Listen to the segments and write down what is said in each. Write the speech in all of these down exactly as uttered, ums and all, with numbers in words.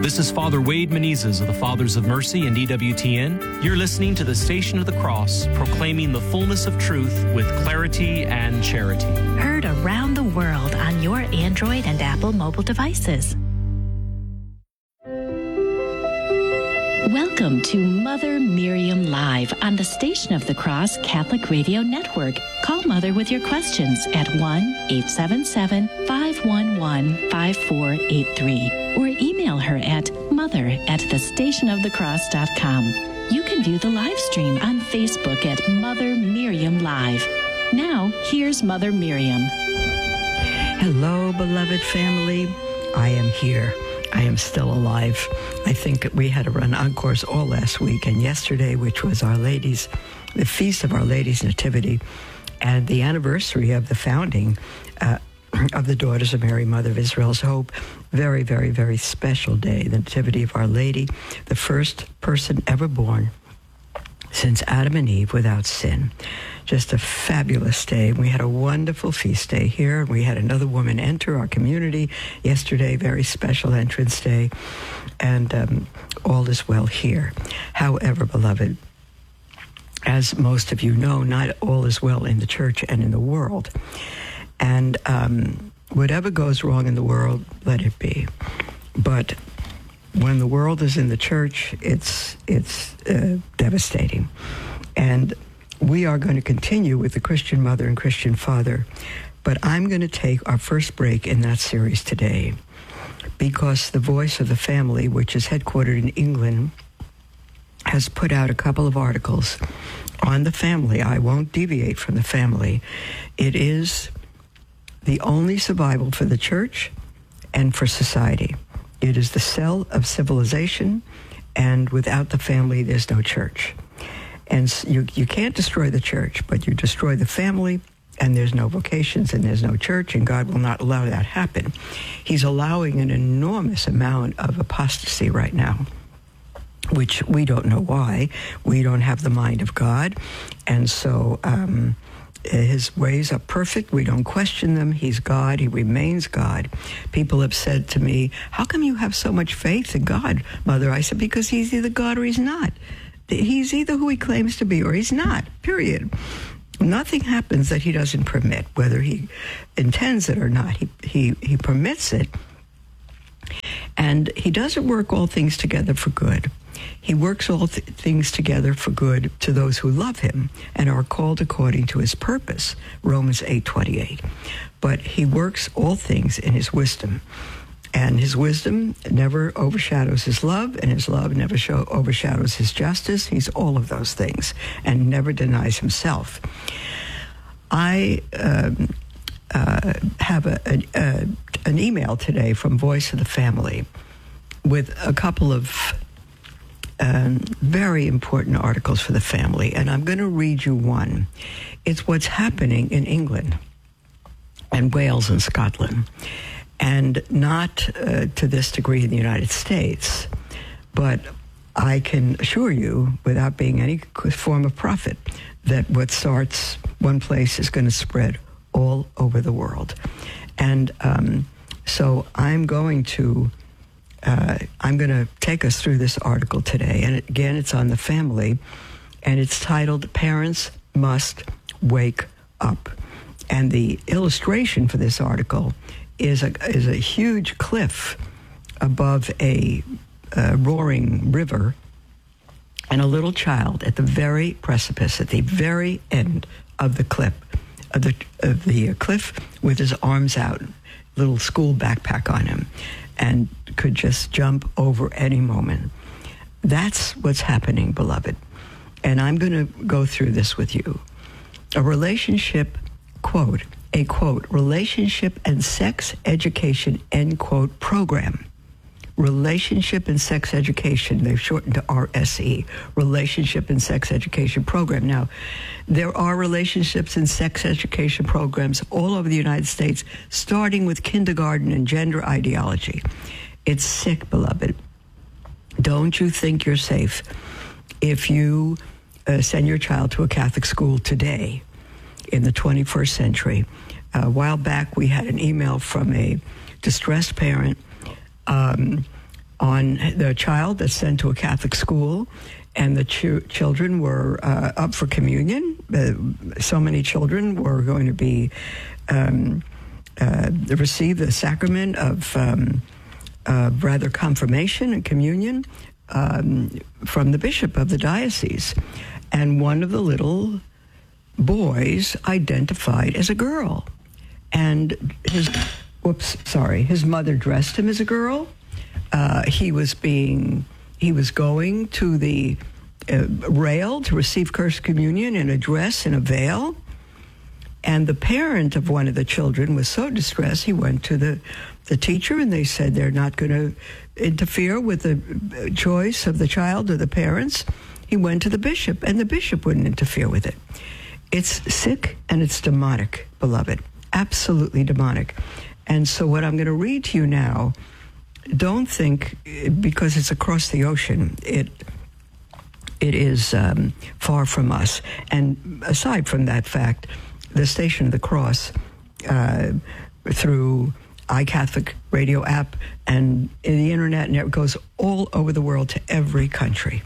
This is Father Wade Menezes of the Fathers of Mercy and E W T N. You're listening to the Station of the Cross, proclaiming the fullness of truth with clarity and charity. Heard around the world on your Android and Apple mobile devices. Welcome to Mother Miriam Live on the Station of the Cross Catholic Radio Network. Call Mother with your questions at one eight seven seven, five one one, five four eight three or email her at mother at the station of the cross dot com. You can view the live stream on Facebook at Mother Miriam Live. Now, here's Mother Miriam. Hello, beloved family. I am here. I am still alive. I think we had to run encores all last week and yesterday, which was Our Lady's, the Feast of Our Lady's Nativity, and the anniversary of the founding uh, of the Daughters of Mary, Mother of Israel's Hope. Very, very, very special day, the Nativity of Our Lady, the first person ever born since Adam and Eve without sin. Just a fabulous day. We had a wonderful feast day here. We had another woman enter our community yesterday, very special entrance day, and um, all is well here. However, beloved, as most of you know, not all is well in the church and in the world. And um, whatever goes wrong in the world, let it be. But when the world is in the church, it's it's uh, devastating. And we are going to continue with the Christian Mother and Christian Father, but I'm going to take our first break in that series today because the Voice of the Family, which is headquartered in England, has put out a couple of articles on the family. I won't deviate from the family. It is the only survival for the church and for society. It is the cell of civilization, and without the family, there's no church. And you you can't destroy the church, but you destroy the family, and there's no vocations, and there's no church, and God will not allow that happen. He's allowing an enormous amount of apostasy right now, which we don't know why. We don't have the mind of God, and so um, his ways are perfect. We don't question them. He's God. He remains God. People have said to me, how come you have so much faith in God, Mother? I said, because he's either God or he's not. He's either who he claims to be or he's not, period. Nothing happens that he doesn't permit, whether he intends it or not. He, he, he permits it, and he doesn't work all things together for good. He works all th- things together for good to those who love him and are called according to his purpose, Romans eight twenty-eight. But he works all things in his wisdom. And his wisdom never overshadows his love, and his love never show, overshadows his justice. He's all of those things and never denies himself. I um, uh, have a, a, a, an email today from Voice of the Family with a couple of um, very important articles for the family, and I'm going to read you one. It's what's happening in England and Wales and Scotland. And not uh, to this degree in the United States, but I can assure you, without being any form of prophet, that what starts one place is going to spread all over the world. And um, so I'm going to uh, I'm going to take us through this article today. And again, it's on the family, and it's titled "Parents Must Wake Up." And the illustration for this article is a is a huge cliff above a, a roaring river, and a little child at the very precipice, at the very end of the cliff, of the of the cliff, with his arms out, little school backpack on him, and could just jump over any moment. That's what's happening, beloved. And I'm going to go through this with you. A relationship, quote, a, quote, relationship and sex education, end quote, program. Relationship and Sex Education, they've shortened to R S E, Relationship and Sex Education Program. Now, there are relationships and sex education programs all over the United States, starting with kindergarten and gender ideology. It's sick, beloved. Don't you think you're safe if you uh, send your child to a Catholic school today in the twenty-first century? A while back, we had an email from a distressed parent Um, on the child that's sent to a Catholic school, and the ch- children were uh, up for communion. Uh, so many children were going to be um, uh, receive the sacrament of um, uh, rather confirmation and communion um, from the bishop of the diocese, and one of the little boys identified as a girl, and his whoops, sorry, his mother dressed him as a girl. Uh, he was being, he was going to the uh, rail to receive First Communion in a dress and a veil. And the parent of one of the children was so distressed, he went to the, the teacher, and they said they're not going to interfere with the choice of the child or the parents. He went to the bishop, and the bishop wouldn't interfere with it. It's sick and it's demonic, beloved. Absolutely demonic. And so what I'm going to read to you now, don't think, because it's across the ocean, it it is um, far from us. And aside from that fact, the Station of the Cross, uh, through iCatholic radio app and the internet, and it goes all over the world to every country.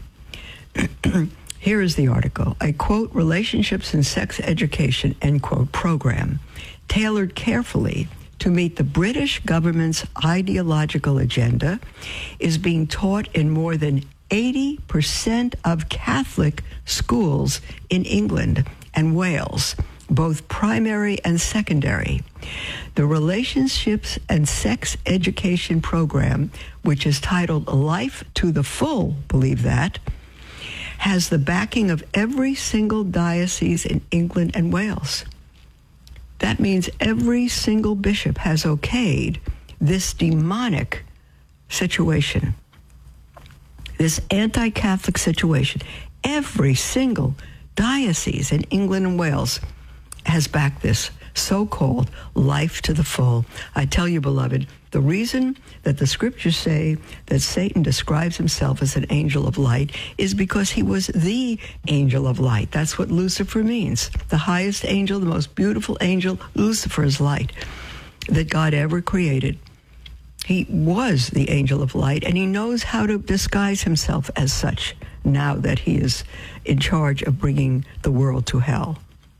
Here is the article. A, quote, relationships and sex education, end quote, program tailored carefully to meet the British government's ideological agenda is being taught in more than eighty percent of Catholic schools in England and Wales, both primary and secondary. The Relationships and Sex Education Program, which is titled Life to the Full, believe that, has the backing of every single diocese in England and Wales. That means every single bishop has okayed this demonic situation, this anti-Catholic situation. Every single diocese in England and Wales has backed this so-called life to the full. I tell you, beloved, the reason that the scriptures say that Satan describes himself as an angel of light is because he was the angel of light. That's what Lucifer means. The highest angel, the most beautiful angel, Lucifer is light, that God ever created. He was the angel of light, and he knows how to disguise himself as such now that he is in charge of bringing the world to hell.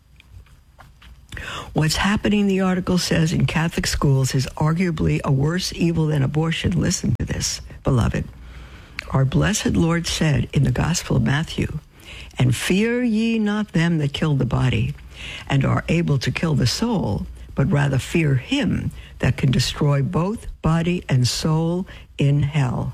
What's happening, the article says, in Catholic schools is arguably a worse evil than abortion. Listen to this, beloved. Our blessed Lord said in the Gospel of Matthew, "And fear ye not them that kill the body, and are able to kill the soul, but rather fear him that can destroy both body and soul in hell."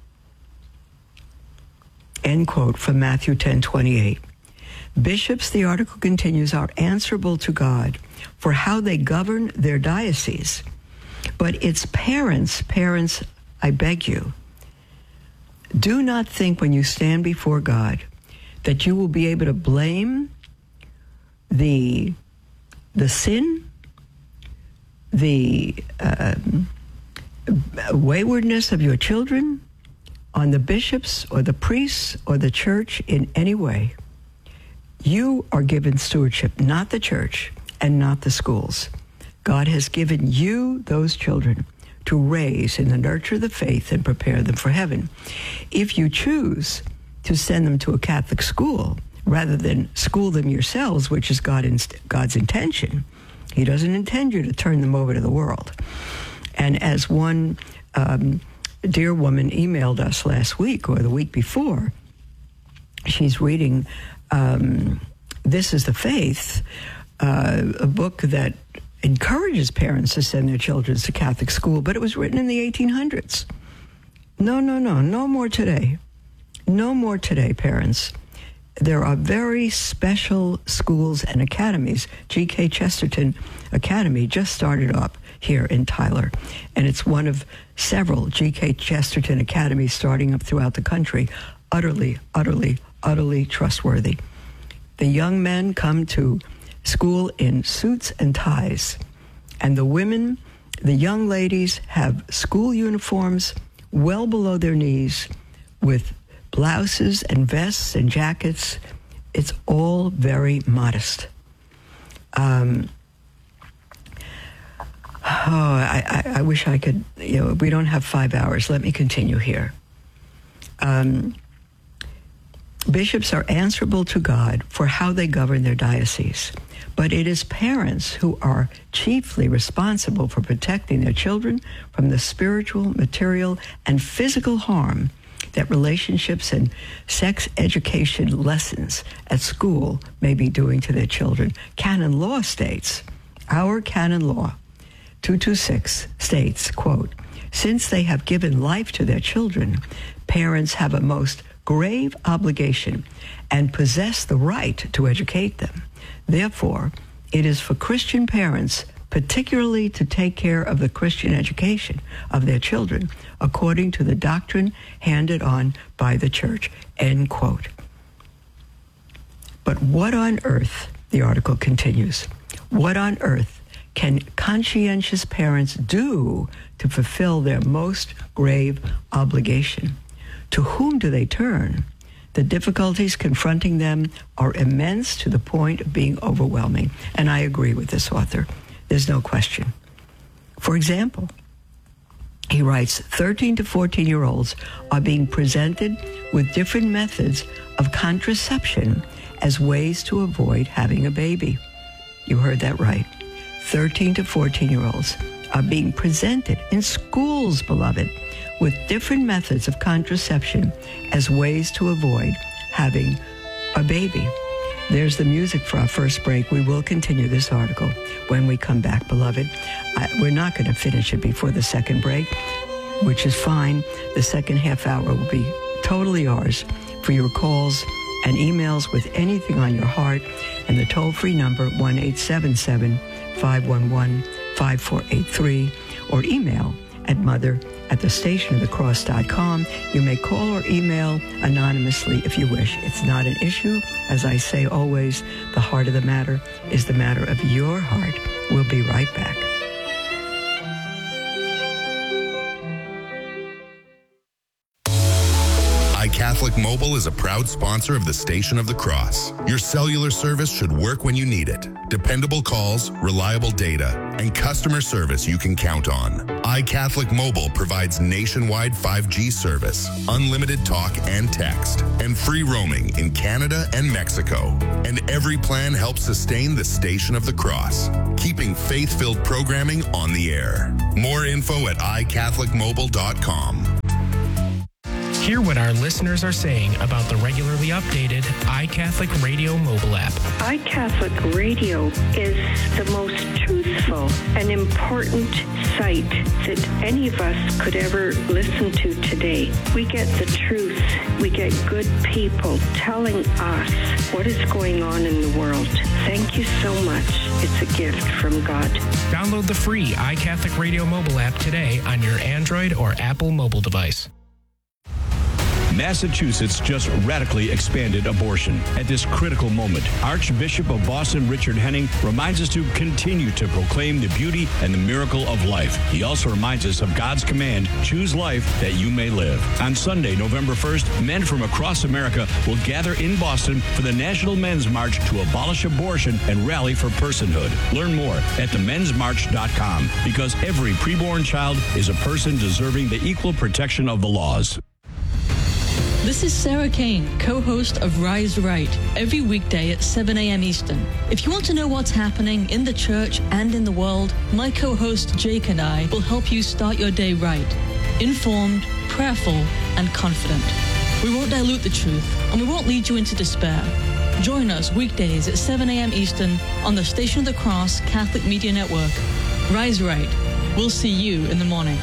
End quote from Matthew ten twenty-eight. Bishops, the article continues, are answerable to God for how they govern their diocese. But it's parents, parents, I beg you, do not think when you stand before God that you will be able to blame the, the sin, the uh, waywardness of your children on the bishops or the priests or the church in any way. You are given stewardship, not the church and not the schools. God has given you those children to raise in the nurture of the faith and prepare them for heaven. If you choose to send them to a Catholic school rather than school them yourselves, which is God in, God's intention, he doesn't intend you to turn them over to the world. And as one um, dear woman emailed us last week or the week before, she's reading Um, This is the Faith, uh, a book that encourages parents to send their children to Catholic school, but it was written in the eighteen hundreds. No, no, no, no more today. No more today, parents. There are very special schools and academies. G K Chesterton Academy just started up here in Tyler, and it's one of several G K Chesterton Academies starting up throughout the country. Utterly, utterly, utterly trustworthy. The young men come to school in suits and ties, and the women, the young ladies, have school uniforms well below their knees with blouses and vests and jackets. It's all very modest. Um, I, I, I wish I could, you know, we don't have five hours. Let me continue here. Um, bishops are answerable to God for how they govern their diocese, but it is parents who are chiefly responsible for protecting their children from the spiritual, material, and physical harm that relationships and sex education lessons at school may be doing to their children. Canon law states, our canon law, two twenty-six, states, quote, since they have given life to their children, parents have a most grave obligation and possess the right to educate them. Therefore, it is for Christian parents particularly to take care of the Christian education of their children according to the doctrine handed on by the church, end quote. But what on earth, the article continues, what on earth can conscientious parents do to fulfill their most grave obligation? To whom do they turn? The difficulties confronting them are immense to the point of being overwhelming. And I agree with this author. There's no question. For example, he writes, thirteen to fourteen-year-olds are being presented with different methods of contraception as ways to avoid having a baby. You heard that right. thirteen to fourteen-year-olds are being presented in schools, beloved, with different methods of contraception as ways to avoid having a baby. There's the music for our first break. We will continue this article when we come back, beloved. I, we're not going to finish it before the second break, which is fine. The second half hour will be totally yours for your calls and emails with anything on your heart, and the toll-free number, one eight seven seven, five one one, five four eight three, or email at mother at the station of the cross dot com. You may call or email anonymously if you wish. It's not an issue. As I say always, the heart of the matter is the matter of your heart. We'll be right back. iCatholic Mobile is a proud sponsor of the Station of the Cross. Your cellular service should work when you need it. Dependable calls, reliable data, and customer service you can count on. iCatholic Mobile provides nationwide five G service, unlimited talk and text, and free roaming in Canada and Mexico. And every plan helps sustain the Station of the Cross, keeping faith-filled programming on the air. More info at i catholic mobile dot com. Hear what our listeners are saying about the regularly updated iCatholic Radio mobile app. iCatholic Radio is the most truthful and important site that any of us could ever listen to today. We get the truth. We get good people telling us what is going on in the world. Thank you so much. It's a gift from God. Download the free iCatholic Radio mobile app today on your Android or Apple mobile device. Massachusetts just radically expanded abortion. At this critical moment, Archbishop of Boston Richard Henning reminds us to continue to proclaim the beauty and the miracle of life. He also reminds us of God's command, choose life that you may live. On Sunday, November first, men from across America will gather in Boston for the National Men's March to abolish abortion and rally for personhood. Learn more at the men's march dot com, because every preborn child is a person deserving the equal protection of the laws. This is Sarah Kane, co-host of Rise Right, every weekday at seven a.m. Eastern. If you want to know what's happening in the church and in the world, my co-host Jake and I will help you start your day right, informed, prayerful, and confident. We won't dilute the truth, and we won't lead you into despair. Join us weekdays at seven a.m. Eastern on the Station of the Cross Catholic Media Network. Rise Right. We'll see you in the morning.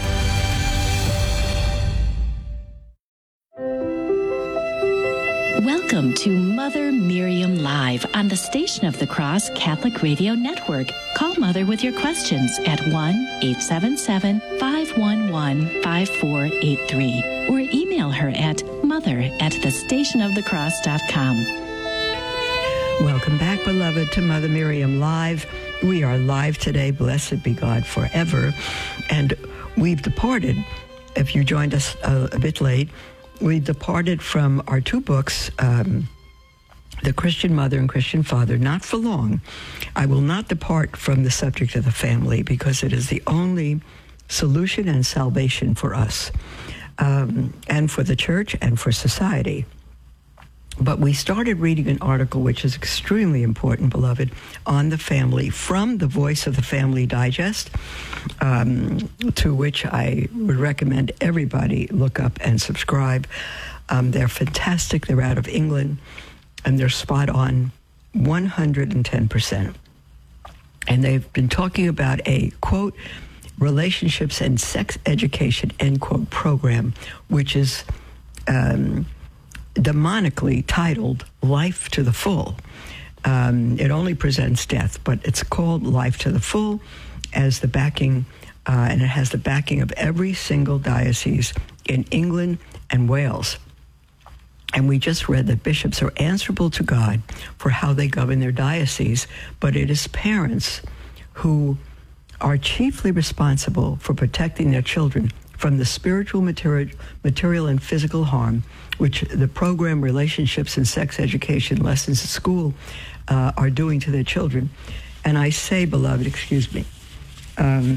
Welcome to Mother Miriam Live on the Station of the Cross Catholic Radio Network. Call Mother with your questions at one eight seven seven, five one one, five four eight three or email her at mother at the station of the cross dot com. Welcome back, beloved, to Mother Miriam Live. We are live today, blessed be God forever. And we've departed, if you joined us a, a bit late, we departed from our two books, um, the Christian mother and Christian father, not for long. I will not depart from the subject of the family because it is the only solution and salvation for us, um, and for the church and for society. But we started reading an article which is extremely important, beloved, on the family from the Voice of the Family Digest, um, to which I would recommend everybody look up and subscribe. Um, they're fantastic. They're out of England, and they're spot on one hundred ten percent. And they've been talking about a, quote, relationships and sex education, end quote, program, which is um, demonically titled Life to the Full. Um, it only presents death, but it's called Life to the Full as the backing, uh, and it has the backing of every single diocese in England and Wales. And we just read that bishops are answerable to God for how they govern their diocese, but it is parents who are chiefly responsible for protecting their children from the spiritual, material, material and physical harm, which the program Relationships and Sex Education Lessons at School uh, are doing to their children. And I say, beloved, excuse me, um,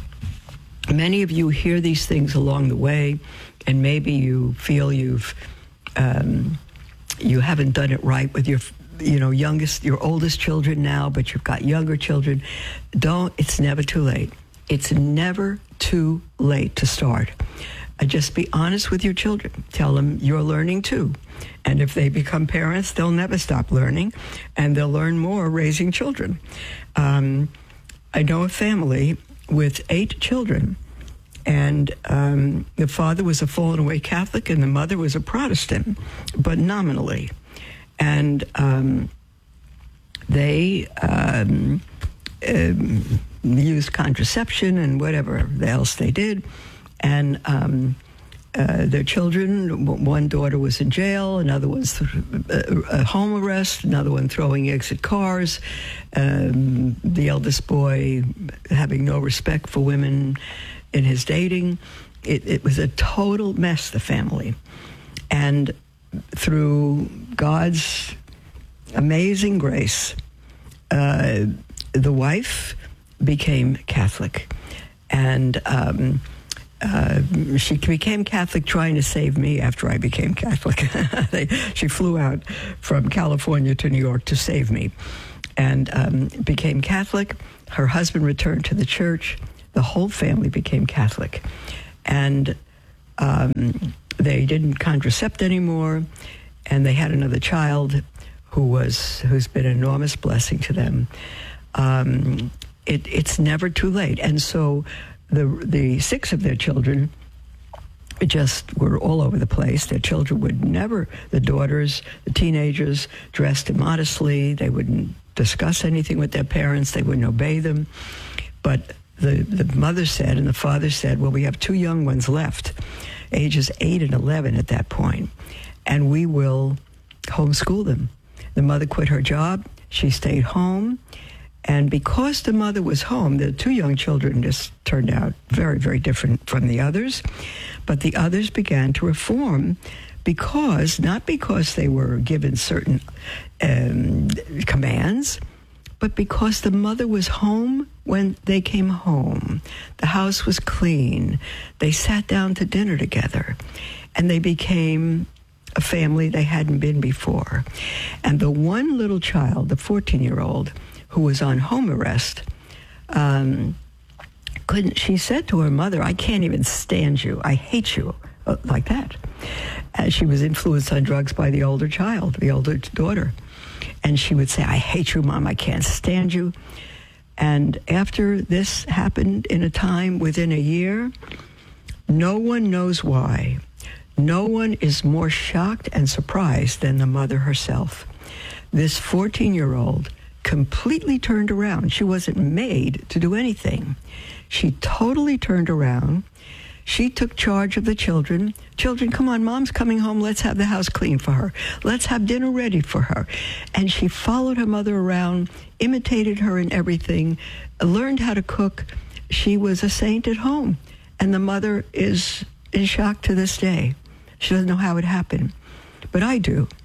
many of you hear these things along the way, and maybe you feel you've um, you haven't done it right with your you know youngest, your oldest children now, but you've got younger children. Don't. It's never too late. It's never too late to start. Uh, just be honest with your children. Tell them you're learning too. And if they become parents, they'll never stop learning, and they'll learn more raising children. Um, I know a family with eight children, and um, the father was a fallen away Catholic, and the mother was a Protestant, but nominally. And um, they um, um, used contraception and whatever else they did. And um, uh, their children, one daughter was in jail, another was a home arrest, another one throwing eggs at cars, um, the eldest boy having no respect for women in his dating. It, it was a total mess, the family. And through God's amazing grace, uh, the wife became Catholic. And um, uh, she became Catholic trying to save me after I became Catholic. they, she flew out from California to New York to save me, and um, became Catholic. Her husband returned to the church. The whole family became Catholic. And um, they didn't contracept anymore, and they had another child who was who's been an enormous blessing to them. Um, it, it's never too late, and so the the six of their children just were all over the place. Their children would never, the daughters, the teenagers, dressed immodestly. They wouldn't discuss anything with their parents. They wouldn't obey them. But the the mother said, and the father said, well, we have two young ones left, ages eight and eleven at that point, and we will homeschool them. The mother quit her job. She stayed home. And because the mother was home, the two young children just turned out very, very different from the others. But the others began to reform because, not because they were given certain um, commands, but because the mother was home when they came home. The house was clean. They sat down to dinner together, and they became a family they hadn't been before. And the one little child, the fourteen-year-old, who was on home arrest, um, couldn't, she said to her mother, I can't even stand you. I hate you, uh, like that. As she was influenced on drugs by the older child, the older daughter. And she would say, I hate you, Mom, I can't stand you. And after this happened in a time within a year, no one knows why. No one is more shocked and surprised than the mother herself. This fourteen-year-old completely turned around. She wasn't made to do anything. She totally turned around. She took charge of the children. Children, come on, Mom's coming home. Let's have the house clean for her. Let's have dinner ready for her. And she followed her mother around, imitated her in everything, learned how to cook. She was a saint at home. And the mother is in shock to this day. She doesn't know how it happened. But I do.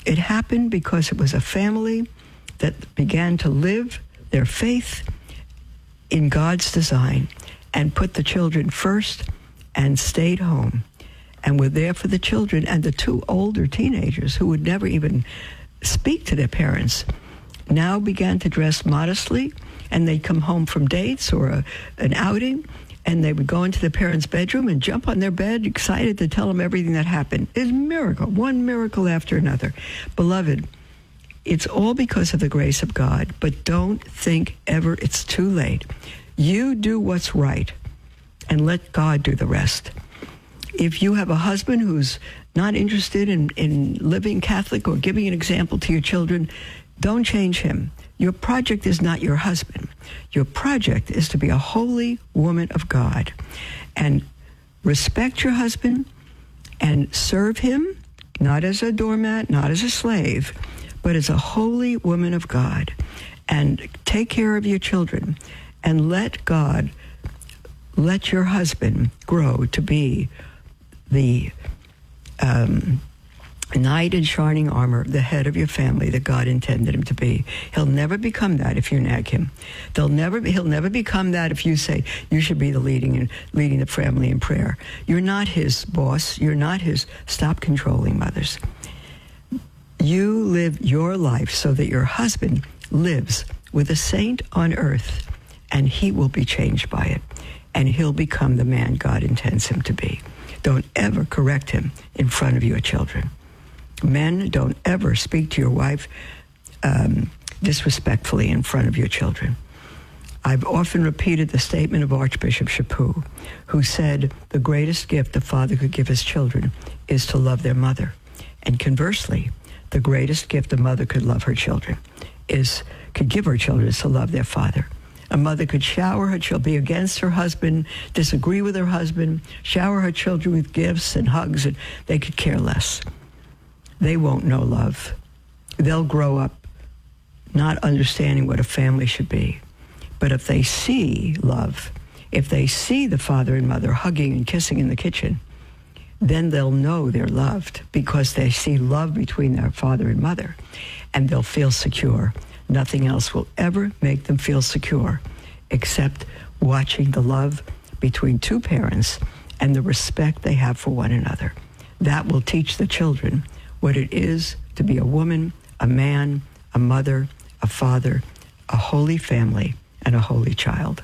It happened because it was a family that began to live their faith in God's design and put the children first and stayed home and were there for the children. And the two older teenagers who would never even speak to their parents now began to dress modestly, and they'd come home from dates or a, an outing, and they would go into their parents' bedroom and jump on their bed, excited to tell them everything that happened. It's a miracle, one miracle after another. Beloved, it's all because of the grace of God, but don't think ever it's too late. You do what's right, and let God do the rest. If you have a husband who's not interested in, in living Catholic or giving an example to your children, don't change him. Your project is not your husband. Your project is to be a holy woman of God. And respect your husband and serve him, not as a doormat, not as a slave, but as a holy woman of God. And take care of your children. And let God, let your husband grow to be the um, knight in shining armor, the head of your family that God intended him to be. He'll never become that if you nag him. They'll never. He'll never become that if you say you should be the leading and leading the family in prayer. You're not his boss. You're not his. Stop controlling mothers. You live your life so that your husband lives with a saint on earth, and he will be changed by it, and he'll become the man God intends him to be. Don't ever correct him in front of your children. Men, don't ever speak to your wife um, disrespectfully in front of your children. I've often repeated the statement of Archbishop Chaput, who said the greatest gift a father could give his children is to love their mother. And conversely, the greatest gift a mother could love her children is, could give her children is to love their father. A mother could shower her, she'll be against her husband, disagree with her husband, shower her children with gifts and hugs, and they could care less. They won't know love. They'll grow up not understanding what a family should be. But if they see love, if they see the father and mother hugging and kissing in the kitchen, then they'll know they're loved because they see love between their father and mother, and they'll feel secure. Nothing else will ever make them feel secure except watching the love between two parents and the respect they have for one another. That will teach the children what it is to be a woman, a man, a mother, a father, a holy family, and a holy child.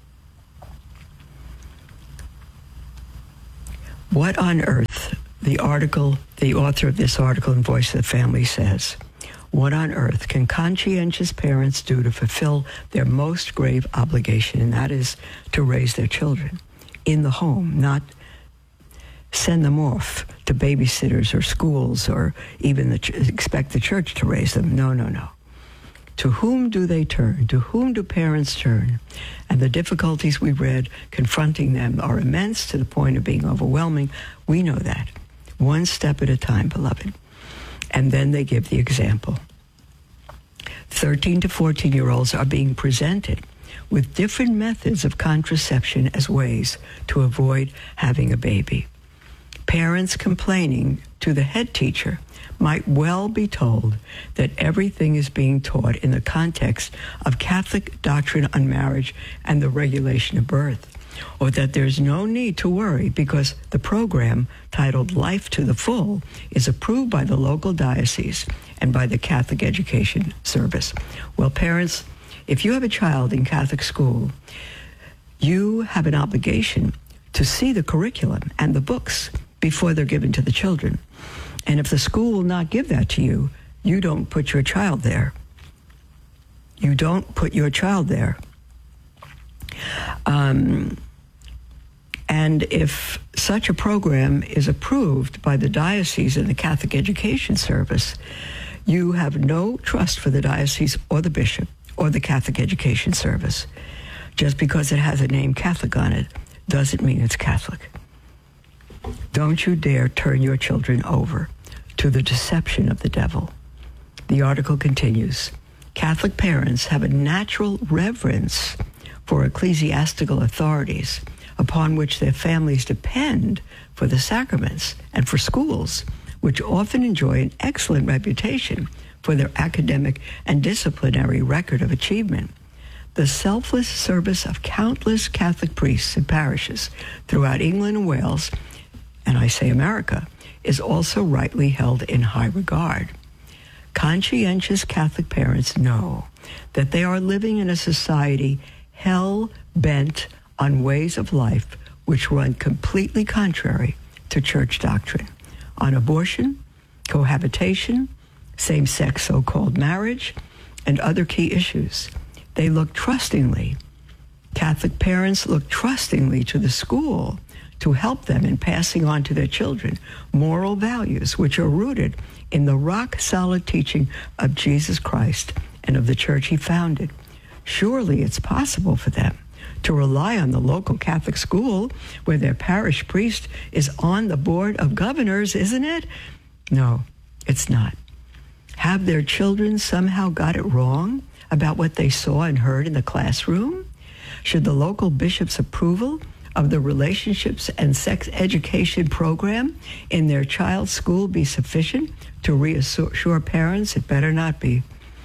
What on earth, the article, the author of this article in Voice of the Family says, what on earth can conscientious parents do to fulfill their most grave obligation, and that is to raise their children in the home, not send them off to babysitters or schools or even the ch- expect the church to raise them. No, no, no. To whom do they turn? To whom do parents turn? And the difficulties we read confronting them are immense to the point of being overwhelming. We know that. One step at a time, beloved. And then they give the example. thirteen to fourteen-year-olds are being presented with different methods of contraception as ways to avoid having a baby. Parents complaining to the head teacher might well be told that everything is being taught in the context of Catholic doctrine on marriage and the regulation of birth, or that there's no need to worry because the program titled Life to the Full is approved by the local diocese and by the Catholic Education Service. Well, parents, if you have a child in Catholic school, you have an obligation to see the curriculum and the books before they're given to the children. And if the school will not give that to you, you don't put your child there. You don't put your child there. Um, and if such a program is approved by the diocese and the Catholic Education Service, you have no trust for the diocese or the bishop or the Catholic Education Service. Just because it has a name Catholic on it doesn't mean it's Catholic. Don't you dare turn your children over to the deception of the devil. The article continues. Catholic parents have a natural reverence for ecclesiastical authorities upon which their families depend for the sacraments and for schools, which often enjoy an excellent reputation for their academic and disciplinary record of achievement. The selfless service of countless Catholic priests and parishes throughout England and Wales, and I say America, is also rightly held in high regard. Conscientious Catholic parents know that they are living in a society hell-bent on ways of life which run completely contrary to church doctrine, on abortion, cohabitation, same-sex so-called marriage, and other key issues. They look trustingly, Catholic parents look trustingly to the school to help them in passing on to their children moral values which are rooted in the rock-solid teaching of Jesus Christ and of the church he founded. Surely it's possible for them to rely on the local Catholic school where their parish priest is on the board of governors, isn't it? No, it's not. Have their children somehow got it wrong about what they saw and heard in the classroom? Should the local bishop's approval of the relationships and sex education program in their child's school be sufficient to reassure parents? It better not be.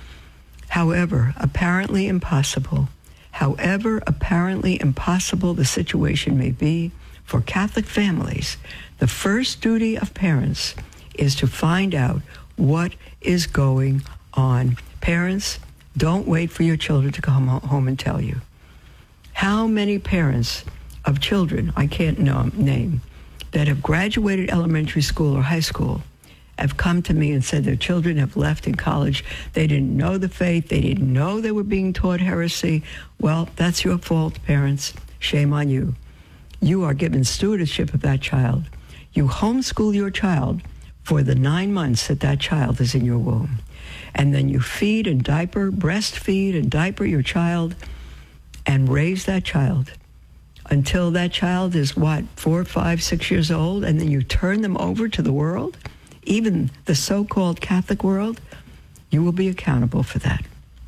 However apparently impossible, however apparently impossible the situation may be for Catholic families, the first duty of parents is to find out what is going on. Parents, don't wait for your children to come home and tell you. How many parents of children, I can't know, name, that have graduated elementary school or high school have come to me and said their children have left in college. They didn't know the faith. They didn't know they were being taught heresy. Well, that's your fault, parents. Shame on you. You are given stewardship of that child. You homeschool your child for the nine months that that child is in your womb. And then you feed and diaper, breastfeed and diaper your child and raise that child until that child is, what, four, five, six years old, and then you turn them over to the world, even the so-called Catholic world. You will be accountable for that.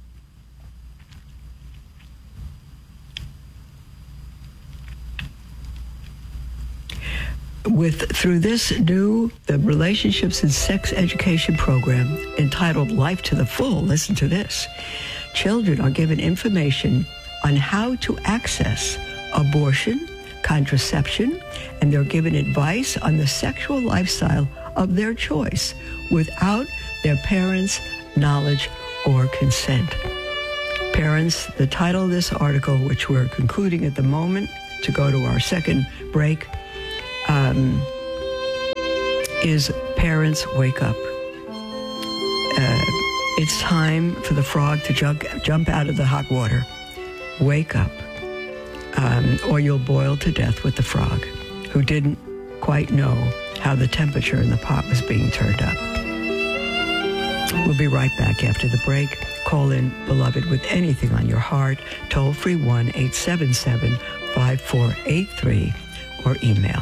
With through this new the relationships and sex education program entitled Life to the Full, listen to this. Children are given information on how to access abortion, contraception, and they're given advice on the sexual lifestyle of their choice without their parents' knowledge or consent. Parents, the title of this article, which we're concluding at the moment to go to our second break, um, is Parents Wake Up. Uh, it's time for the frog to jump, jump out of the hot water. Wake up. Um, or you'll boil to death with the frog, who didn't quite know how the temperature in the pot was being turned up. We'll be right back after the break. Call in, beloved, with anything on your heart. Toll free one eight seven seven, five four eight three or email.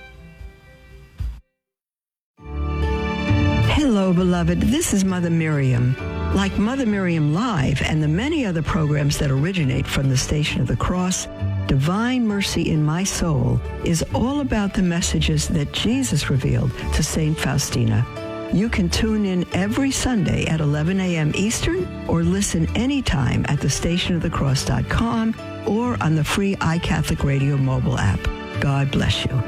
Hello, beloved. This is Mother Miriam. Like Mother Miriam Live and the many other programs that originate from the Station of the Cross, Divine Mercy in My Soul is all about the messages that Jesus revealed to Saint Faustina. You can tune in every Sunday at eleven a.m. Eastern or listen anytime at the station of the cross dot com or on the free iCatholic Radio mobile app. God bless you.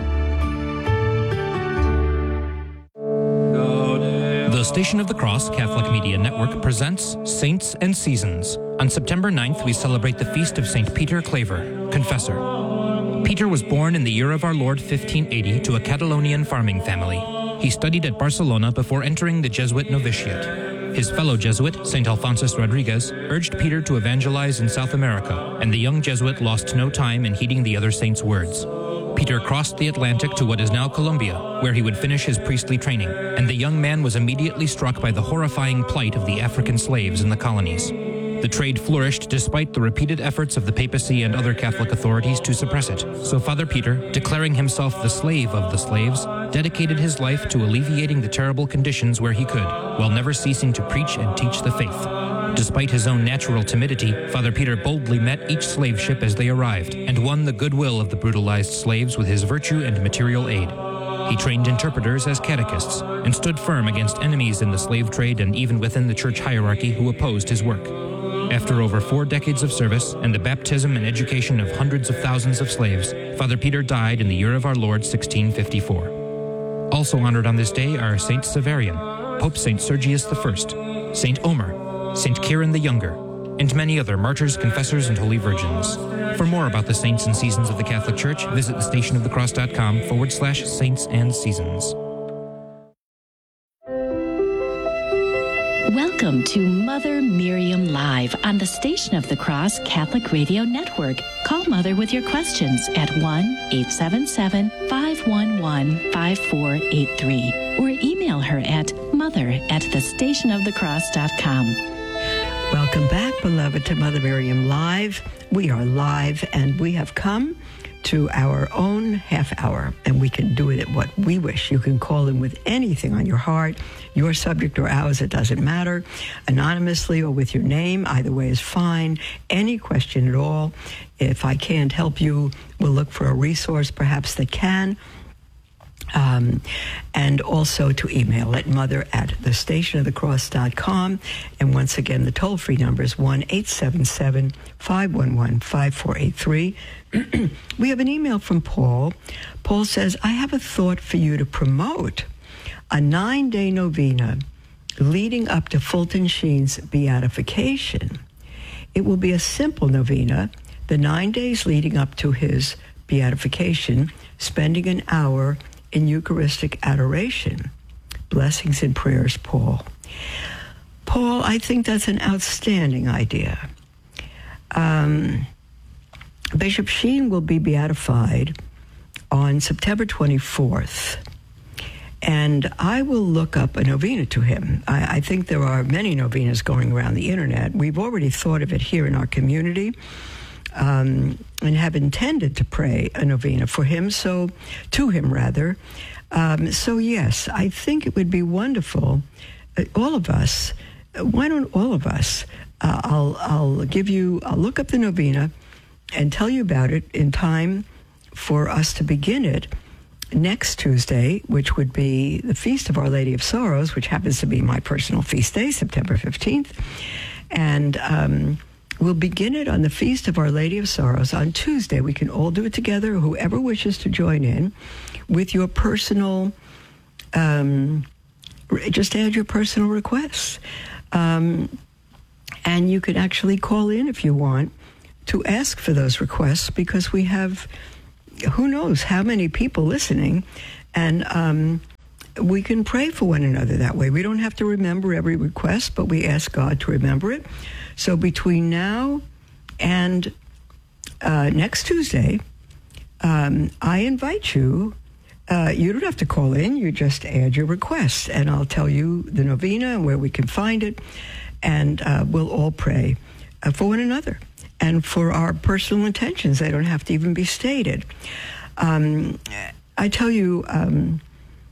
The Station of the Cross Catholic Media Network presents Saints and Seasons. On September ninth, we celebrate the feast of Saint Peter Claver, Confessor. Peter was born in the year of our Lord fifteen eighty to a Catalonian farming family. He studied at Barcelona before entering the Jesuit novitiate. His fellow Jesuit, Saint Alphonsus Rodriguez, urged Peter to evangelize in South America, and the young Jesuit lost no time in heeding the other saint's words. Peter crossed the Atlantic to what is now Colombia, where he would finish his priestly training, and the young man was immediately struck by the horrifying plight of the African slaves in the colonies. The trade flourished despite the repeated efforts of the papacy and other Catholic authorities to suppress it. So Father Peter, declaring himself the slave of the slaves, dedicated his life to alleviating the terrible conditions where he could, while never ceasing to preach and teach the faith. Despite his own natural timidity, Father Peter boldly met each slave ship as they arrived and won the goodwill of the brutalized slaves with his virtue and material aid. He trained interpreters as catechists and stood firm against enemies in the slave trade and even within the church hierarchy who opposed his work. After over four decades of service and the baptism and education of hundreds of thousands of slaves, Father Peter died in the year of our Lord sixteen fifty-four. Also honored on this day are Saint Severian, Pope Saint Sergius the First, Saint Omer, Saint Kieran the Younger, and many other martyrs, confessors, and holy virgins. For more about the saints and seasons of the Catholic Church, visit thestationofthecross.com forward slash saints and seasons. Welcome to Mother Miriam Live on the Station of the Cross Catholic Radio Network. Call Mother with your questions at one eight seven seven, five one one, five four eight three or email her at mother at thestationofthecross dot com. Welcome back, beloved, to Mother Miriam Live. We are live, and we have come to our own half hour, and we can do it at what we wish. You can call in with anything on your heart, your subject or ours, it doesn't matter, anonymously or with your name. Either way is fine. Any question at all. If I can't help you, we'll look for a resource perhaps that can. Um, and also to email at mother at thestationofthecross dot com. And once again, the toll-free number is one eight seven seven, five one one, five four eight three. We have an email from Paul. Paul says, I have a thought for you to promote a nine-day novena leading up to Fulton Sheen's beatification. It will be a simple novena, the nine days leading up to his beatification, spending an hour in Eucharistic adoration. Blessings and prayers, Paul. Paul, I think that's an outstanding idea. Um, Bishop Sheen will be beatified on September twenty-fourth, and I will look up a novena to him. I, I think there are many novenas going around the internet. We've already thought of it here in our community. Um, and have intended to pray a novena for him, so to him rather. Um, so yes, I think it would be wonderful. Uh, all of us. Uh, why don't all of us? Uh, I'll I'll give you. I'll look up the novena and tell you about it in time for us to begin it next Tuesday, which would be the Feast of Our Lady of Sorrows, which happens to be my personal feast day, September fifteenth, and. Um, We'll begin it on the Feast of Our Lady of Sorrows on Tuesday. We can all do it together, whoever wishes to join in, with your personal, um, just add your personal requests. Um, and you can actually call in if you want to ask for those requests, because we have, who knows how many people listening, and um, we can pray for one another that way. We don't have to remember every request, but we ask God to remember it. So between now and uh, next Tuesday, um, I invite you, uh, you don't have to call in, you just add your requests, and I'll tell you the novena and where we can find it, and uh, we'll all pray uh, for one another and for our personal intentions. They don't have to even be stated. Um, I tell you, um,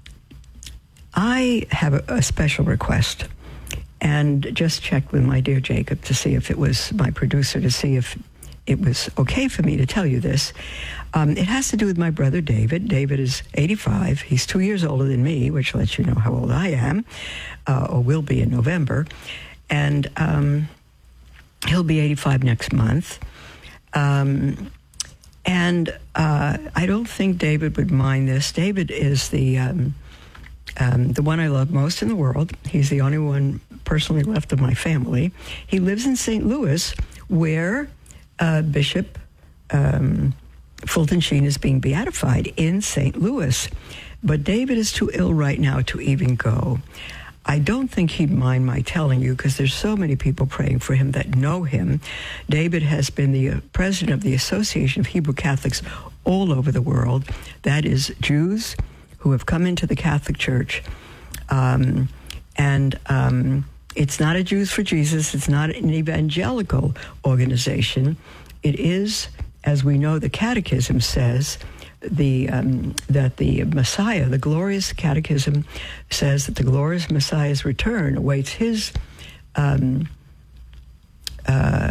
I have a, a special request. And just checked with my dear Jacob to see if it was, my producer, to see if it was okay for me to tell you this. Um, it has to do with my brother David. David is eighty-five. He's two years older than me, which lets you know how old I am, uh, or will be in November. And um, he'll be eighty-five next month. Um, and uh, I don't think David would mind this. David is the... Um, Um, the one I love most in the world. He's the only one personally left of my family. He lives in Saint Louis, where uh, Bishop um, Fulton Sheen is being beatified, in Saint Louis. But David is too ill right now to even go. I don't think he'd mind my telling you, because there's so many people praying for him that know him. David has been the uh, president of the Association of Hebrew Catholics all over the world. That is Jews who have come into the Catholic Church. Um, and um, it's not a Jews for Jesus. It's not an evangelical organization. It is, as we know, the Catechism says, the um, that the Messiah, the glorious Catechism, says that the glorious Messiah's return awaits his um, uh,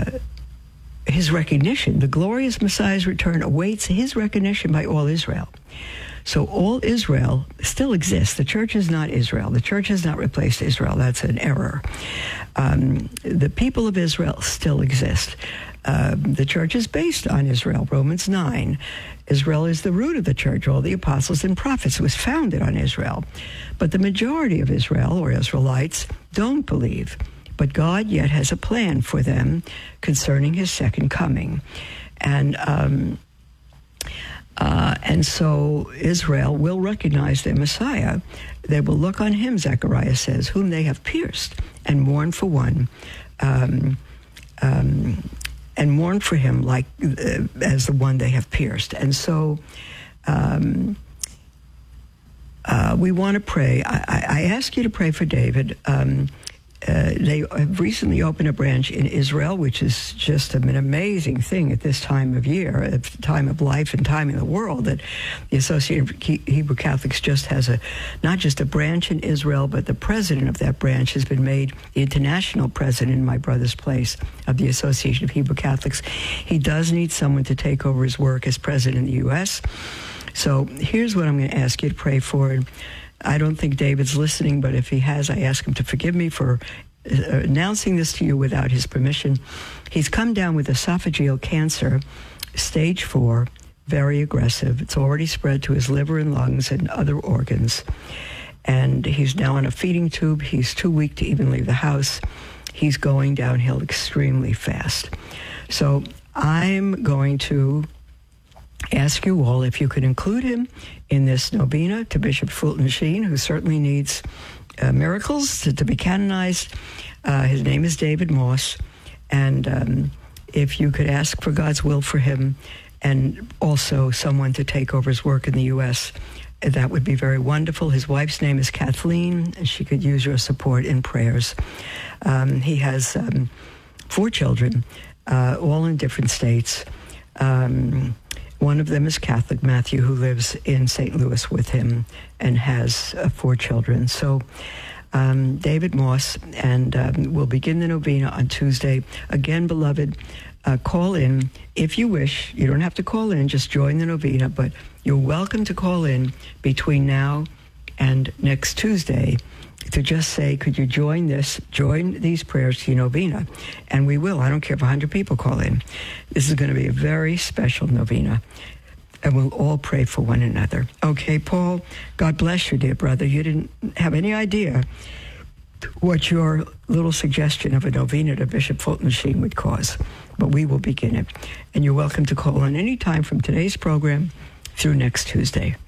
his recognition. The glorious Messiah's return awaits his recognition by all Israel. So all Israel still exists. The church is not Israel. The church has not replaced Israel. That's an error. Um, the people of Israel still exist. Uh, the church is based on Israel, Romans nine. Israel is the root of the church. All the apostles and prophets was founded on Israel. But the majority of Israel, or Israelites, don't believe. But God yet has a plan for them concerning his second coming. And um, uh, and so Israel will recognize their Messiah. They will look on him, Zechariah says, whom they have pierced, and mourn for one. Um, um, and mourn for him like uh, as the one they have pierced. And so um, uh, we want to pray. I, I ask you to pray for David. Um, uh, they have recently opened a branch in Israel, which is just an amazing thing at this time of year, at the time of life and time in the world, that the Associated Hebrew Catholics just has a, not just a branch in Israel, but the president of that branch has been made the international president in my brother's place of the Association of Hebrew Catholics. He does need someone to take over his work as president in the U S. So here's what I'm going to ask you to pray for. I don't think David's listening, but if he has, I ask him to forgive me for uh, announcing this to you without his permission. He's come down with esophageal cancer, stage four, very aggressive. It's already spread to his liver and lungs and other organs. And he's now on a feeding tube. He's too weak to even leave the house. He's going downhill extremely fast. So I'm going to ask you all if you could include him in this novena to Bishop Fulton Sheen, who certainly needs uh, miracles to, to be canonized. Uh, his name is David Moss. And um, if you could ask for God's will for him and also someone to take over his work in the U S, that would be very wonderful. His wife's name is Kathleen, and she could use your support in prayers. Um, he has um, four children, uh, all in different states. Um, one of them is Catholic, Matthew, who lives in Saint Louis with him and has uh, four children. So um, David Moss, and um, we'll begin the novena on Tuesday. Again, beloved, uh, call in if you wish. You don't have to call in, just join the novena, but you're welcome to call in between now and next Tuesday to just say, could you join this, join these prayers to your novena? And we will. I don't care if one hundred people call in. This is going to be a very special novena, and we'll all pray for one another. Okay, Paul, God bless you, dear brother. You didn't have any idea what your little suggestion of a novena to Bishop Fulton Sheen would cause, but we will begin it. And you're welcome to call in any time from today's program through next Tuesday.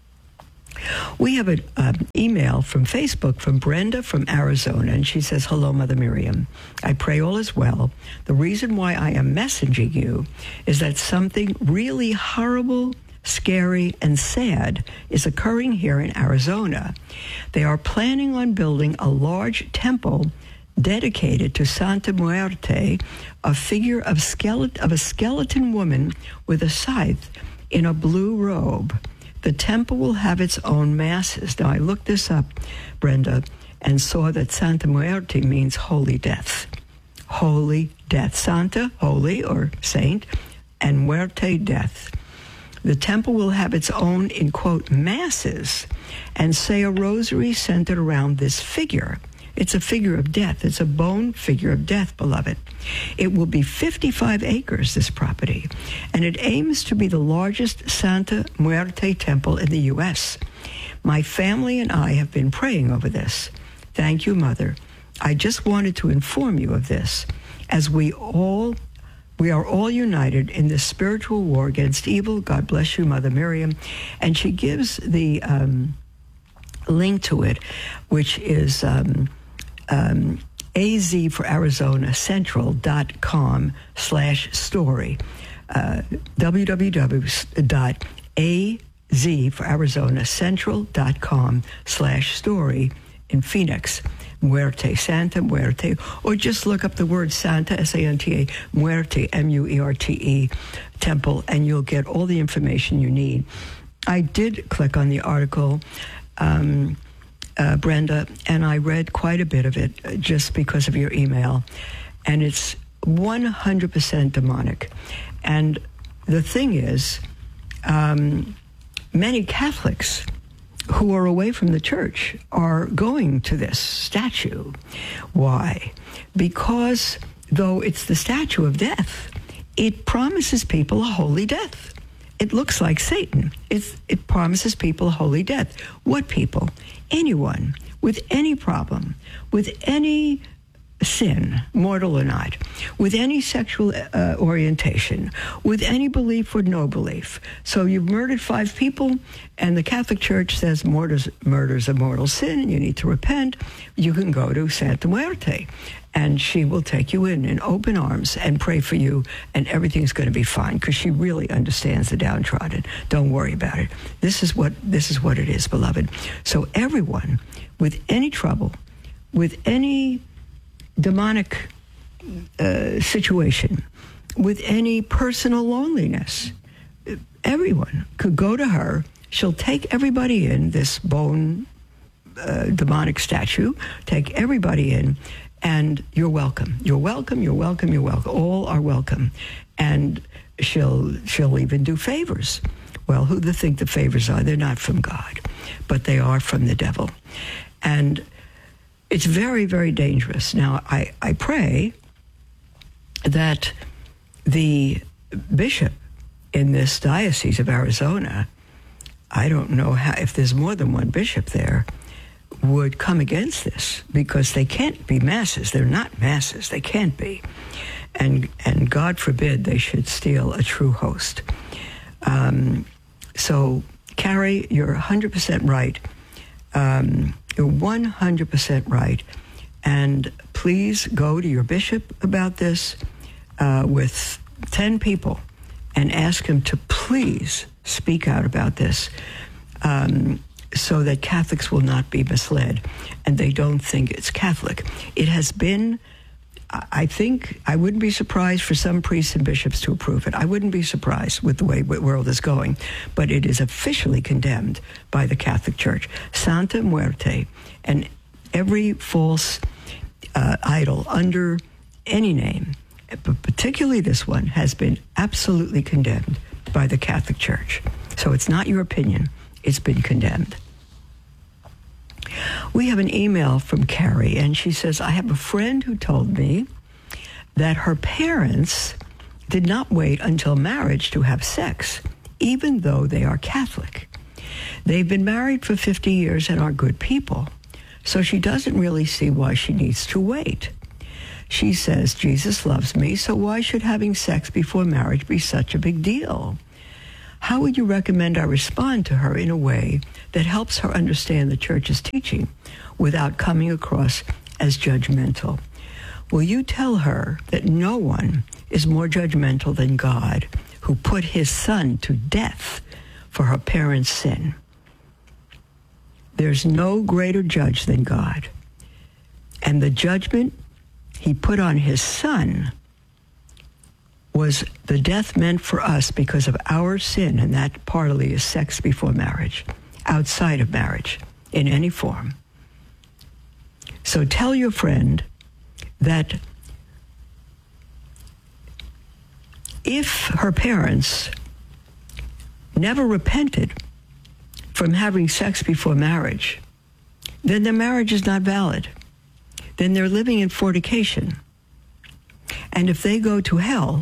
We have an um, email from Facebook from Brenda from Arizona, and she says, hello, Mother Miriam. I pray all is well. The reason why I am messaging you is that something really horrible, scary, and sad is occurring here in Arizona. They are planning on building a large temple dedicated to Santa Muerte, a figure of, skeleton, of a skeleton woman with a scythe in a blue robe. The temple will have its own masses. Now, I looked this up, Brenda, and saw that Santa Muerte means holy death. Holy death. Santa, holy or saint, and muerte, death. The temple will have its own, in quote, masses, and say a rosary centered around this figure. It's a figure of death. It's a bone figure of death, beloved. It will be fifty-five acres, this property, and it aims to be the largest Santa Muerte temple in the U S. My family and I have been praying over this. Thank you, Mother. I just wanted to inform you of this, as we all, we are all united in this spiritual war against evil. God bless you, Mother Miriam. And she gives the um, link to it, which is Um, Um, A Z for Arizona Central dot com slash story. Uh, www dot A Z for Arizona Central dot com slash story in Phoenix. Muerte, Santa Muerte, or just look up the word Santa, S A N T A, Muerte, M U E R T E, temple, and you'll get all the information you need. I did click on the article, um, Uh, Brenda, and I read quite a bit of it just because of your email, and it's one hundred percent demonic. And the thing is, um, many Catholics who are away from the church are going to this statue. Why? Because though it's the statue of death, it promises people a holy death. It looks like Satan. It's, it promises people a holy death. What people? Anyone with any problem, with any sin, mortal or not, with any sexual uh, orientation, with any belief or no belief. So you've murdered five people, and the Catholic Church says murder's, murder's a mortal sin, and you need to repent. You can go to Santa Muerte, and she will take you in in open arms and pray for you, and everything's going to be fine, because she really understands the downtrodden. Don't worry about it. This is what this is what it is, beloved. So everyone with any trouble, with any demonic uh, situation, with any personal loneliness, everyone could go to her. She'll take everybody in, this bone uh, demonic statue, take everybody in, and you're welcome. You're welcome, you're welcome, you're welcome. All are welcome. And she'll she'll even do favors. Well, who do they think the favors are? They're not from God, but they are from the devil. And it's very, very dangerous. Now, I, I pray that the bishop in this diocese of Arizona, I don't know how, if there's more than one bishop there, would come against this, because they can't be masses. They're not masses. They can't be. And, and God forbid they should steal a true host. Um, so, Carrie, you're one hundred percent right. Um, You're one hundred percent right. And please go to your bishop about this uh, with ten people and ask him to please speak out about this, um, so that Catholics will not be misled and they don't think it's Catholic. It has been, I think, I wouldn't be surprised for some priests and bishops to approve it. I wouldn't be surprised with the way the world is going. But it is officially condemned by the Catholic Church. Santa Muerte and every false uh, idol under any name, but particularly this one, has been absolutely condemned by the Catholic Church. So it's not your opinion. It's been condemned. We have an email from Carrie, and she says, I have a friend who told me that her parents did not wait until marriage to have sex, even though they are Catholic. They've been married for fifty years and are good people, so she doesn't really see why she needs to wait. She says, Jesus loves me, so why should having sex before marriage be such a big deal? How would you recommend I respond to her in a way that helps her understand the Church's teaching without coming across as judgmental? Will you tell her that no one is more judgmental than God, who put his son to death for her parents' sin? There's no greater judge than God. And the judgment he put on his son was the death meant for us because of our sin, and that partly is sex before marriage, outside of marriage, in any form. So tell your friend that if her parents never repented from having sex before marriage, then their marriage is not valid. Then they're living in fornication. And if they go to hell,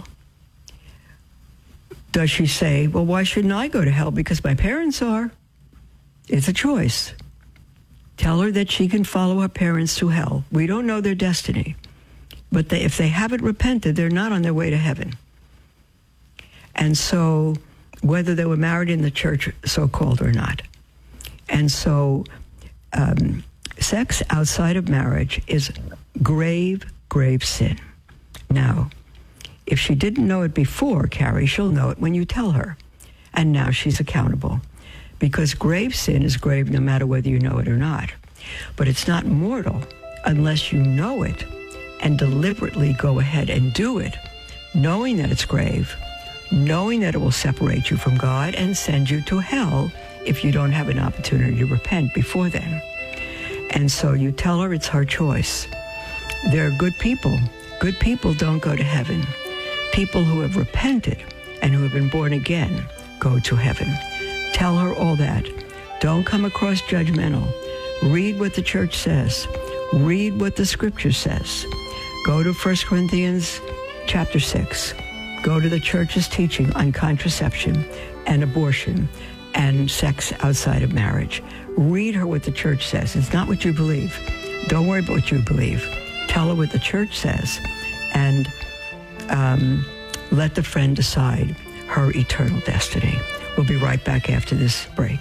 does she say, well, why shouldn't I go to hell? Because my parents are. It's a choice. Tell her that she can follow her parents to hell. We don't know their destiny. But they, if they haven't repented, they're not on their way to heaven. And so, whether they were married in the church, so-called, or not. And so, um, sex outside of marriage is grave, grave sin. Now, if she didn't know it before, Carrie, she'll know it when you tell her. And now she's accountable. Because grave sin is grave no matter whether you know it or not. But it's not mortal unless you know it and deliberately go ahead and do it, knowing that it's grave, knowing that it will separate you from God and send you to hell if you don't have an opportunity to repent before then. And so you tell her it's her choice. They're good people. Good people don't go to heaven. People who have repented and who have been born again go to heaven. Tell her all that. Don't come across judgmental. Read what the church says. Read what the scripture says. Go to First Corinthians chapter six. Go to the church's teaching on contraception and abortion and sex outside of marriage. Read her what the church says. It's not what you believe. Don't worry about what you believe. Tell her what the church says, and um, let the friend decide her eternal destiny. We'll be right back after this break.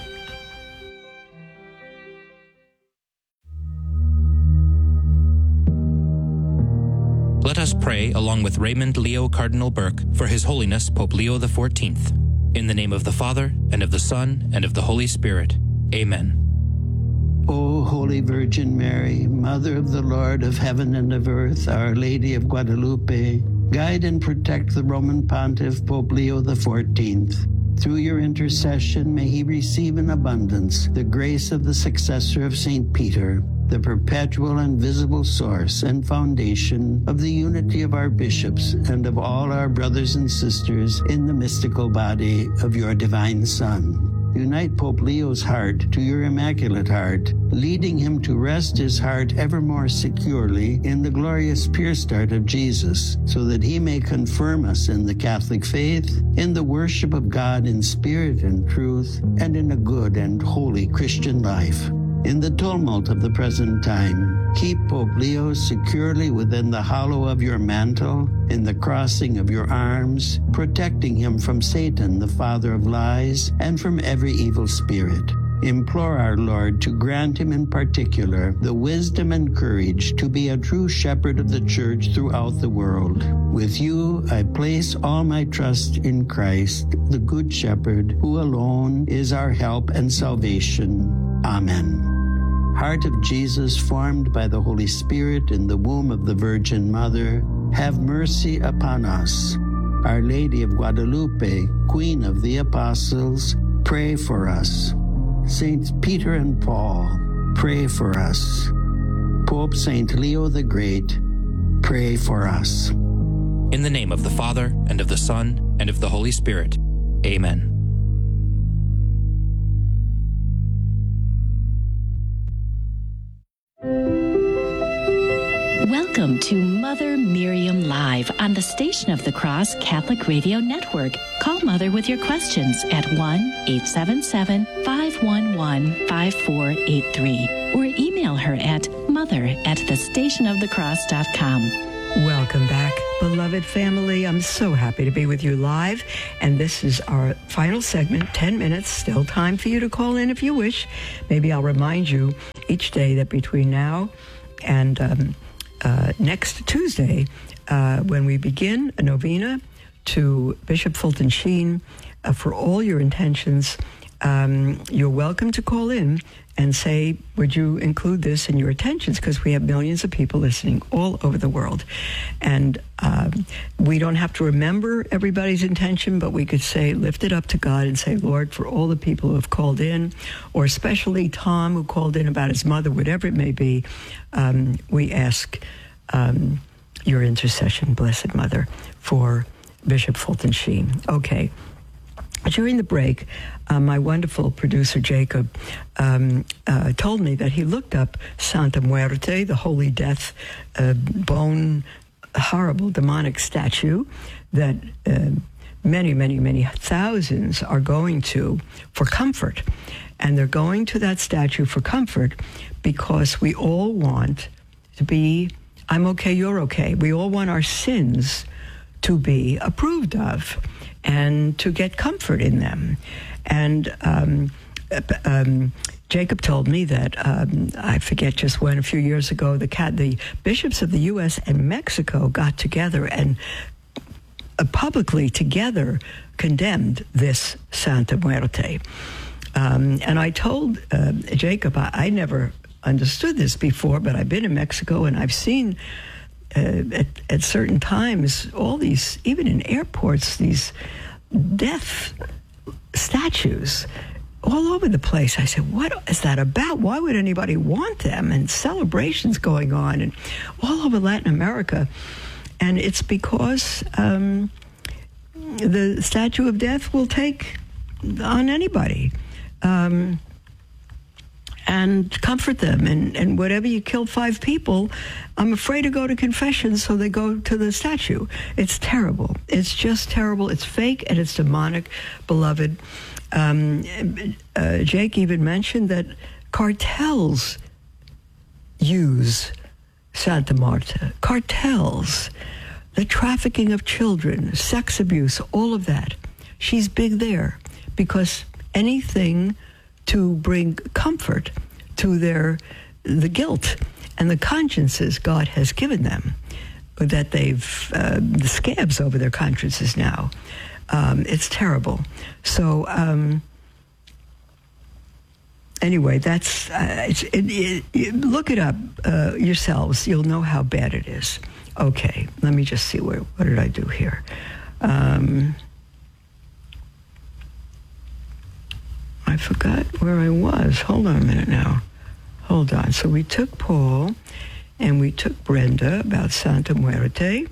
Let us pray along with Raymond Leo Cardinal Burke for His Holiness Pope Leo the fourteenth. In the name of the Father, and of the Son, and of the Holy Spirit. Amen. O Holy Virgin Mary, Mother of the Lord of heaven and of earth, Our Lady of Guadalupe, guide and protect the Roman Pontiff Pope Leo the fourteenth. Through your intercession, may he receive in abundance the grace of the successor of Saint Peter, the perpetual and visible source and foundation of the unity of our bishops and of all our brothers and sisters in the mystical body of your divine Son. Unite Pope Leo's heart to your Immaculate Heart, leading him to rest his heart ever more securely in the glorious pierced heart of Jesus, so that he may confirm us in the Catholic faith, in the worship of God in spirit and truth, and in a good and holy Christian life. In the tumult of the present time, keep Pope Leo securely within the hollow of your mantle, in the crossing of your arms, protecting him from Satan, the father of lies, and from every evil spirit. Implore our Lord to grant him in particular the wisdom and courage to be a true shepherd of the church throughout the world. With you, I place all my trust in Christ, the Good Shepherd, who alone is our help and salvation. Amen. Heart of Jesus, formed by the Holy Spirit in the womb of the Virgin Mother, have mercy upon us. Our Lady of Guadalupe, Queen of the Apostles, pray for us. Saints Peter and Paul, pray for us. Pope Saint Leo the Great, pray for us. In the name of the Father, and of the Son, and of the Holy Spirit. Amen. Welcome to Mother Miriam Live on the Station of the Cross Catholic Radio Network. Call Mother with your questions at one eight seven seven, five one one, five four eight three or email her at mother at the station of the cross dot com. Welcome back, beloved family. I'm so happy to be with you live. And this is our final segment, ten minutes. Still time for you to call in if you wish. Maybe I'll remind you each day that between now and um, uh, next Tuesday, uh, when we begin a novena to Bishop Fulton Sheen uh, for all your intentions, um, you're welcome to call in and say, would you include this in your attentions? Because we have millions of people listening all over the world. And um, we don't have to remember everybody's intention, but we could say, lift it up to God and say, Lord, for all the people who have called in, or especially Tom, who called in about his mother, whatever it may be, um, we ask um, your intercession, Blessed Mother, for Bishop Fulton Sheen. Okay. During the break, uh, my wonderful producer, Jacob, um, uh, told me that he looked up Santa Muerte, the Holy Death, uh, bone, horrible demonic statue that uh, many, many, many thousands are going to for comfort. And they're going to that statue for comfort because we all want to be, I'm okay, you're okay. We all want our sins to be approved of and to get comfort in them. And um, um, Jacob told me that, um, I forget just when, a few years ago, the, cat, the bishops of the U S and Mexico got together and uh, publicly together condemned this Santa Muerte. Um, and I told uh, Jacob, I, I never understood this before, but I've been in Mexico and I've seen Uh, at, at certain times, all these, even in airports, these death statues all over the place. I said, what is that about? Why would anybody want them? And celebrations going on and all over Latin America. And it's because um, the statue of death will take on anybody. Um, and comfort them. And, and whatever you kill five people, I'm afraid to go to confession, so they go to the statue. It's terrible. It's just terrible. It's fake and it's demonic, beloved. Um, uh, Jake even mentioned that cartels use Santa Marta. Cartels, the trafficking of children, sex abuse, all of that. She's big there because anything to bring comfort to their the guilt and the consciences God has given them, that they've uh, the scabs over their consciences now. Um, it's terrible. So um, anyway, that's uh, it's, it, it, it, look it up uh, yourselves. You'll know how bad it is. Okay, let me just see where what did I do here. Um, I forgot where I was. Hold on a minute now. Hold on. So we took Paul and we took Brenda about Santa Muerte.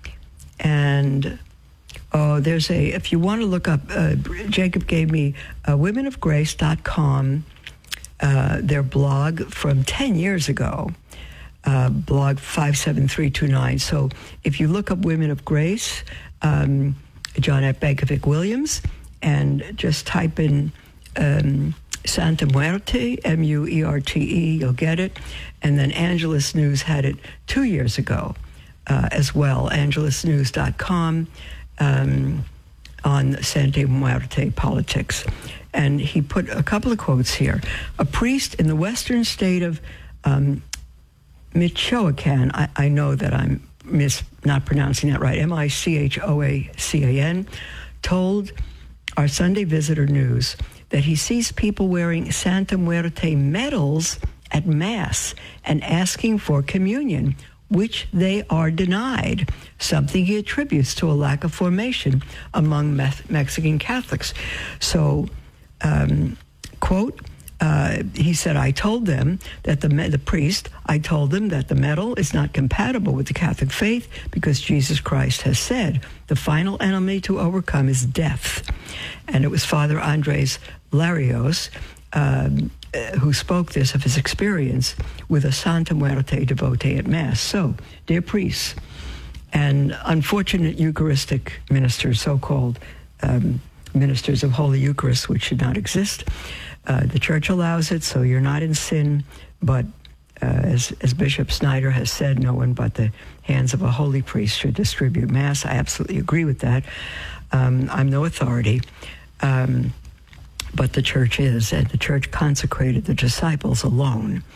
And, oh, there's a, if you want to look up, uh, Jacob gave me uh, women of grace dot com, uh, their blog from ten years ago, uh, blog five seven three two nine. So if you look up Women of Grace, um, John F. Bankovic-Williams, and just type in Um, Santa Muerte, M U E R T E, you'll get it. And then Angelus News had it two years ago uh, as well, angelus news dot com, um, on Santa Muerte politics. And he put a couple of quotes here. A priest in the western state of um, Michoacan, I, I know that I'm mis- not pronouncing that right, M I C H O A C A N, told our Sunday Visitor News that he sees people wearing Santa Muerte medals at Mass and asking for communion, which they are denied, something he attributes to a lack of formation among Me- Mexican Catholics. So, um, quote, uh, he said, I told them that the, the priest, I told them that the medal is not compatible with the Catholic faith because Jesus Christ has said the final enemy to overcome is death. And it was Father Andres Larios um, who spoke this of his experience with a Santa Muerte devotee at Mass. So, dear priests and unfortunate Eucharistic ministers, so-called um, ministers of Holy Eucharist, which should not exist, uh, the Church allows it, so you're not in sin, but uh, as, as Bishop Snyder has said, no one but the hands of a holy priest should distribute Mass. I absolutely agree with that. Um, I'm no authority. Um, But the church is, and the church consecrated the disciples alone